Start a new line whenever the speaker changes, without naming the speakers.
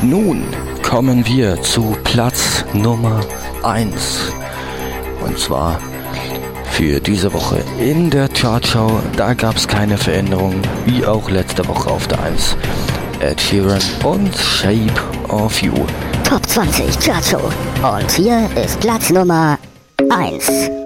Nun kommen wir zu Platz Nummer 1. Und zwar für diese Woche in der Chartshow. Da gab es keine Veränderung, wie auch letzte Woche auf der 1. Ed Sheeran und Shape of You.
Top 20 Chartshow. Und hier ist Platz Nummer 1.